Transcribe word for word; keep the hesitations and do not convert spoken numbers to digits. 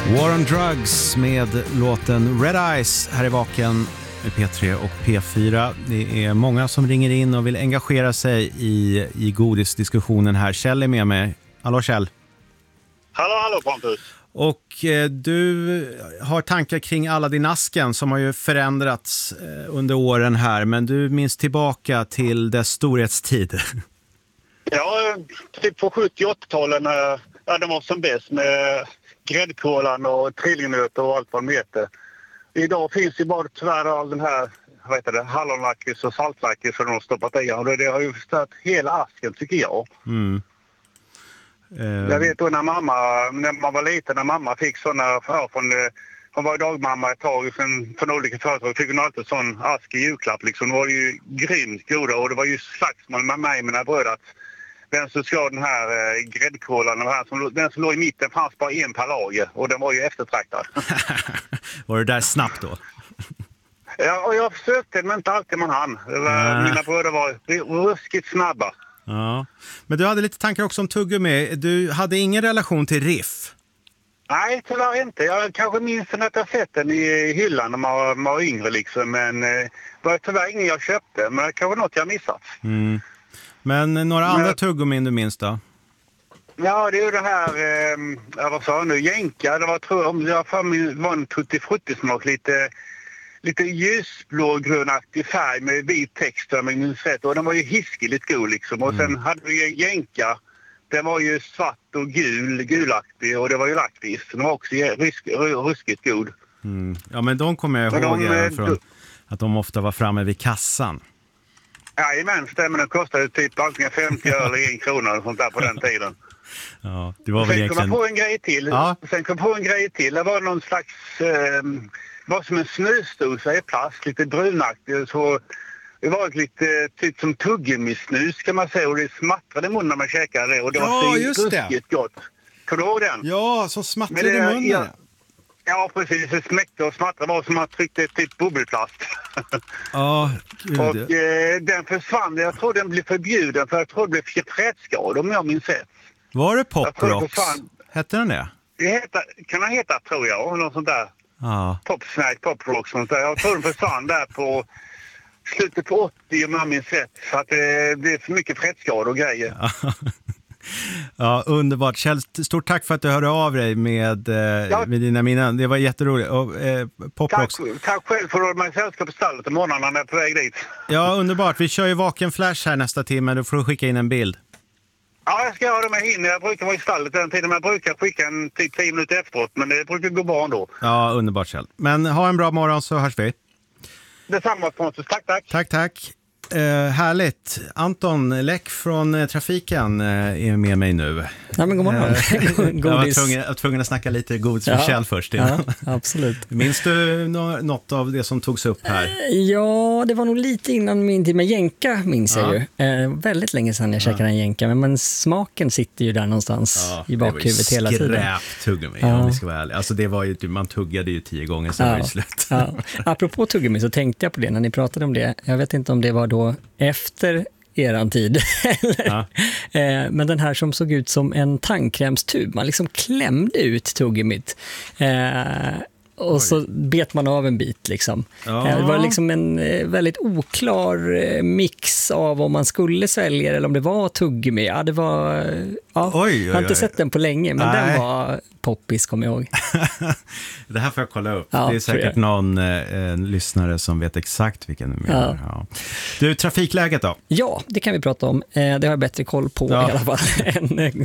War on Drugs med låten Red Eyes här i Vaken med P tre och P fyra. Det är många som ringer in och vill engagera sig i, i godisdiskussionen här. Kjell är med mig. Hallå Kjell. Hallå, hallå Pontus. Och eh, du har tankar kring Aladdin-asken som har ju förändrats eh, under åren här. Men du minns tillbaka till dess storhetstid. Ja, typ på sjuttio- och åttiotalet när ja, det var som bäst med gräddkolan och trillingnöt och allt vad de heter. Idag finns ju bara tyvärr all den här vad heter det, hallonlakrits och saltlakrits som de har stoppat i. Och det har ju förstört hela asken tycker jag. Mm. Uh... Jag vet då när mamma, när man var liten, när mamma fick sådana, ja, från, hon var dagmamma ett tag från, från olika företag, fick hon alltid sån ask i julklapp liksom. Det var ju grymt goda och det var ju slagsmål med mig och mina bröder att vem som ska den här eh, gräddkolan och här, som, den som låg i mitten fanns bara en per lager och den var ju eftertraktad. Var det där snabbt då? Ja, och jag försökte men inte alltid man hann. Var, mina bröder var ruskigt snabba. Ja. Men du hade lite tankar också om tuggummi. Du hade ingen relation till Riff? Nej, tyvärr inte. Jag kanske minns att jag sett den i hyllan när man var, man var yngre liksom. Men eh, det var tyvärr ingen jag köpte. Men kanske något jag missat. Mm. Men några men, andra tuggummin du minns då? Ja, det är ju det här, eh, jag vad sa jag nu, jänka. Det var, tror jag, om jag för mig var en tutti-frutti-smak, lite, lite ljusblå-grönaktig färg med vit text, om jag minns rätt. Och den var ju hiskeligt god liksom. Och mm. sen hade vi jänka. Den var ju svart och gul, gulaktig och det var ju lakrits. Den var också rusk, ruskigt god. Mm. Ja, men de kommer jag ihåg de, från du... att de ofta var framme vid kassan. Jajamän, stämmer. Den kostade typ antingen femtio öre eller en krona och sånt där på den tiden. Ja, det var väl sen egentligen... kom jag på en grej till. Ja. Sen kom jag på en grej till. Det var någon slags... Eh, var som en snusdosa i plast, lite brunaktig. Så det var lite typ som tuggummi-snus kan man säga. Och det smattrade i munnen när man käkade det. Och det ja, var just det. Gott. Kommer du ihåg den? Ja, så smattrade i munnen. Ja, ja, precis. Det smäckte och smattrade var som man tryckte typ bubbelplast. Ja, gud. Och eh, den försvann. Jag tror den blev förbjuden för jag tror det blev fjätträtskador om jag minns rätt. Var det Pop Rocks? Hette den det? Det heter, kan den heta tror jag, något sånt där. Ja. Pop Snack, Pop Rocks sånt där. Jag tror den försvann där på slutet på åttio om jag minns rätt. För att det eh, blev för mycket frättskador och grejer. Ja. Ja, underbart. Kjell, stort tack för att du hörde av dig med, eh, ja. med dina minnen. Det var jätteroligt. Och, eh, Pop tack, Rocks. tack själv för att man sällskap på stallet i morgonen när jag är på väg dit. Ja, underbart. Vi kör ju Vaken Flash här nästa timme. Då får du skicka in en bild. Ja, jag ska göra det med hinner. Jag brukar vara i stallet den tiden. Men jag brukar skicka en typ tio minuter efteråt. Men det brukar gå bra ändå. Ja, underbart Kjell. Men ha en bra morgon så hörs vi. Detsamma Pontus. Tack, tack. Tack, tack. Uh, härligt. Anton Läck från uh, trafiken uh, är med mig nu. Ja, men god morgon. Uh, jag var tvungen, jag var tvungen att snacka lite godis med ja, Kjell först. Ja, absolut. Minns du no- något av det som togs upp här? Ja, det var nog lite innan min tid med jänka, minns jag ja. ju. Uh, väldigt länge sedan jag käkade ja. en jänka, men, men smaken sitter ju där någonstans ja, i bakhuvudet hela tiden. Det var ju skräptuggummi, ja. om vi ska vara ärliga. Alltså det var ju, man tuggade ju tio gånger sen ja. var det slut. Ja. Apropå tuggummi så tänkte jag på det när ni pratade om det. Jag vet inte om det var då efter eran tid. Ja. Men den här som såg ut som en tandkrämstub. Man liksom klämde ut tuggummit. Och Oj. så bet man av en bit liksom. Ja. Det var liksom en väldigt oklar mix av om man skulle svälja eller om det var tuggummi. Ja, det var... Ja, oj, oj, oj. Jag har inte sett den på länge, men Nej. den var poppis, kommer jag ihåg. Det här får jag kolla upp. Ja, det är säkert någon eh, lyssnare som vet exakt vilken du menar. Ja. Ja. Du, trafikläget då? Ja, det kan vi prata om. Det har jag bättre koll på ja. i alla fall än